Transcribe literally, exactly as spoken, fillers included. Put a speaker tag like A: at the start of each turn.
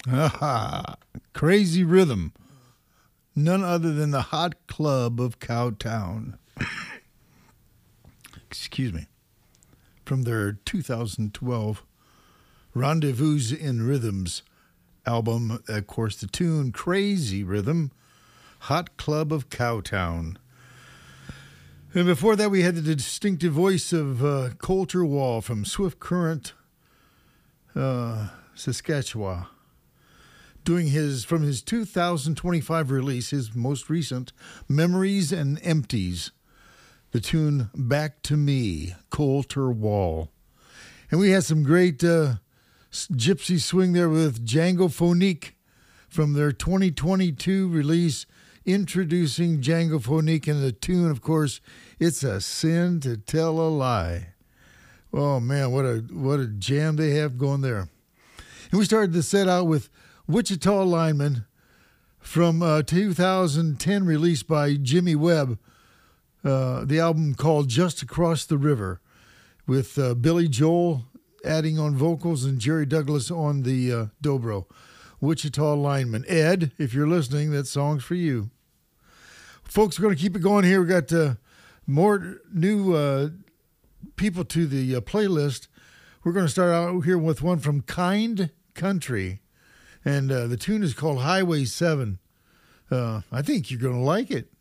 A: Aha! Crazy Rhythm. None other than the Hot Club of Cowtown. Excuse me. From their two thousand twelve Rendezvous in Rhythms album. Of course, the tune Crazy Rhythm, Hot Club of Cowtown. And before that, we had the distinctive voice of uh, Colter Wall from Swift Current, uh, Saskatchewan, doing his, from his two thousand twenty-five release, his most recent, Memories and Empties, the tune Back to Me, Colter Wall. And we had some great uh, gypsy swing there with Django Phonique from their twenty twenty-two release, introducing Django Phonique, and the tune, of course, It's a Sin to Tell a Lie. Oh, man, what a what a jam they have going there. And we started the set out with Wichita Lineman from uh, two thousand ten release by Jimmy Webb, uh, the album called Just Across the River, with uh, Billy Joel adding on vocals and Jerry Douglas on the uh, dobro. Wichita Lineman. Ed, if you're listening, that song's for you. Folks, we're going to keep it going here. We got uh, more new uh, people to the uh, playlist. We're going to start out here with one from Kind Country, and uh, the tune is called Highway seven. Uh, I think you're going to like it.